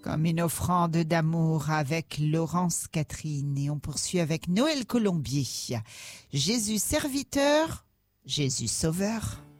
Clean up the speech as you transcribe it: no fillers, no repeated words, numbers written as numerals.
Comme une offrande d'amour avec Laurence Catherine. Et on poursuit avec Noël Colombier. Jésus serviteur, Jésus sauveur.